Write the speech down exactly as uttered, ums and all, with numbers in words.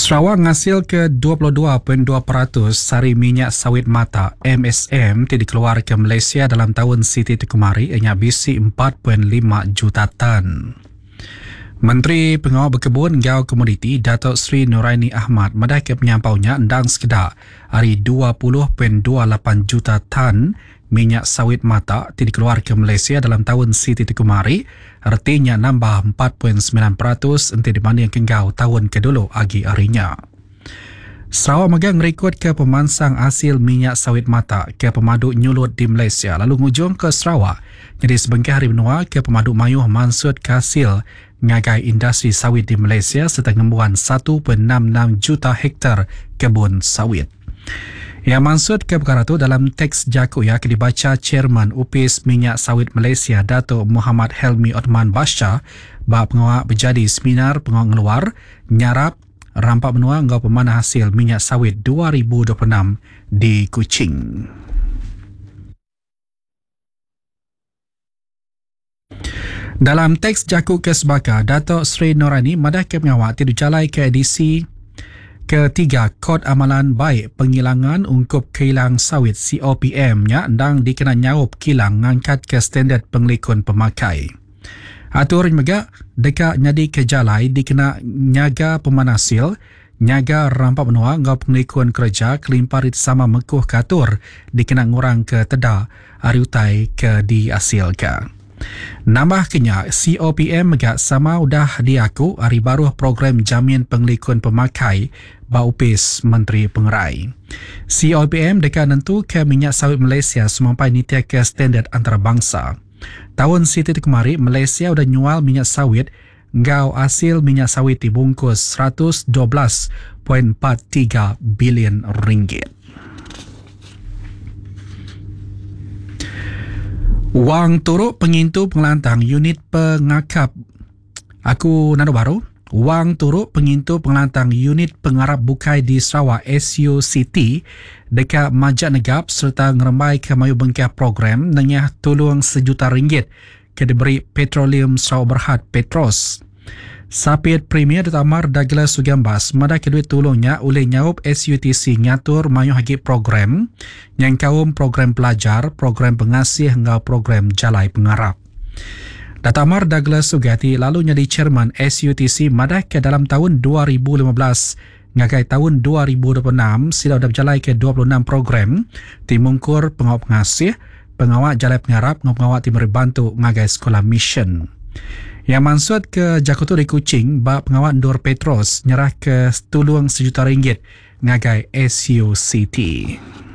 Sarawak ngasil ke dua puluh dua perpuluhan dua peratus sari minyak sawit mata M S M yang dikeluar ke Malaysia dalam tahun siti kemari ianya bisi empat perpuluhan lima juta tan. Menteri Pengawal Berkebun Gau Komoditi Datuk Seri Nuraini Ahmad madai ke penyampaunya endang sekedar hari dua puluh perpuluhan dua lapan juta tan minyak sawit mata yang dikeluar ke Malaysia dalam tahun siti kemari, artinya nambah empat perpuluhan sembilan peratus nanti dibanding kengau tahun kedulu agi harinya. Sarawak megang rekod ke pemansang hasil minyak sawit mata ke pemaduk nyulut di Malaysia lalu ngujung ke Sarawak. Jadi sebengkah hari benua ke pemaduk mayuh mansud ke hasil ngagai industri sawit di Malaysia serta ngembuan satu perpuluhan enam enam juta hektar kebun sawit. Yang maksud ke perkara itu dalam teks jaku ya dibaca Chairman U P I S Minyak Sawit Malaysia Datuk Muhammad Helmi Othman Basha bahawa pengawal berjadi seminar pengawal ngeluar nyarap rampak menua ngau pemanah hasil minyak sawit dua ribu dua puluh enam di Kuching. Dalam teks jaku ke sebaka, Datuk Seri Nuraini madah ke pengawal tidur jalai ke edisi ketiga Kod Amalan Baik Penghilangan Ungkup Kilang Sawit C O P M-nya ndang dikena nyawup kilang ngangkat ke standard penglikun pemakai. Atur juga dekat nyadi ke jalai dikena nyaga pemanasil, nyaga rampak benua ngau penglikun kerja kelimparit sama mekuh katur dikena ngurang ke teda ariutai ke dihasilkan. Nambah kenya C O P M juga sama udah diaku hari baru program jamin penglikun pemakai ba U P I S Menteri Pengerai. C O P M dekat nentu ke minyak sawit Malaysia semampai nitia ke standard antarabangsa. Tahun siti kemari Malaysia udah nyual minyak sawit ngau hasil minyak sawit dibungkus seratus dua belas perpuluhan empat tiga bilion ringgit. Wang turut pengintu pengelantang unit pengakap aku nado baru. Wang turut pengintu pengelantang unit pengarap bukai di Sarawak S U C T dekat Majak Negap serta ngerembai ke mayu bengkah program nanya tolong sejuta ringgit ke diberi Petroleum Sarawak Berhad Petros. Sapit Premier Datamar Douglas Sugambas madah kedua tolongnya oleh nyawup S U T C ngatur mayu hagi program yang kaum program pelajar, program pengasih hingga program jalai pengarap. Datamar Douglas Sugati lalu jadi chairman S U T C madah ke dalam tahun dua ribu lima belas ngagai tahun dua ribu dua puluh enam sila dah berjalai ke dua puluh enam program timungkur pengawal pengasih, pengawal jalai pengarap, pengawal timur bantu ngagai sekolah mission. Yang maksud ke Jakarta di Kuching, bak pengawal Nur Petros nyerah ke tolong sejuta ringgit ngagai S U C T.